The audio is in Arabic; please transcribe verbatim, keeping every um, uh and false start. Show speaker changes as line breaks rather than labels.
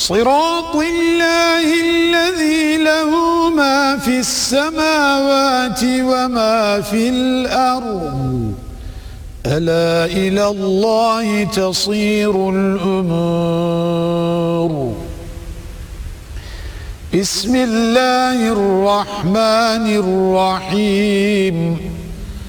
صراط الله الذي له ما في السماوات وما في الأرض ألا إلى الله تصير الأمور. بسم الله الرحمن الرحيم.